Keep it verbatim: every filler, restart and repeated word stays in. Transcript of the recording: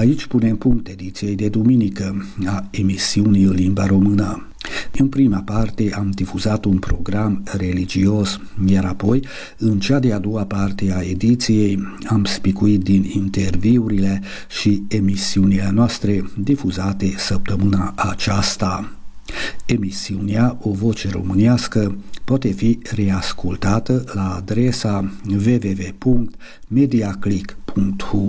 Aici punem punct ediției de duminică a emisiunii în limba română. În prima parte am difuzat un program religios, iar apoi, în cea de-a doua parte a ediției, am spicuit din interviurile și emisiunile noastre difuzate săptămâna aceasta. Emisiunea O Voce Românească poate fi reascultată la adresa w w w punct mediaclick punct r u.